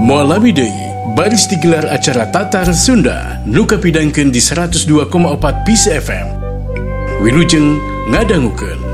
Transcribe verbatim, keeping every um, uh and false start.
Mualami deui baris digelar acara Tatar Sunda nu kapidangkeun di seratus dua koma empat P C F M. Wilujeng ngadangukeun.